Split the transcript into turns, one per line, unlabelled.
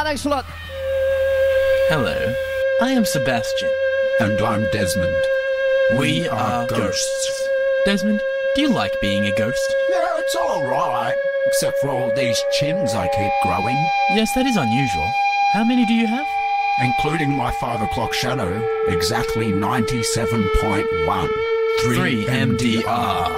thanks a lot.
Hello, I am Sebastian.
And I'm Desmond.
We are ghosts. Desmond, do you like being a ghost?
Yeah, it's alright. Except for all these chins I keep growing.
Yes, that is unusual. How many do you have?
Including my 5 o'clock shadow, exactly 97.1.
3 MDR.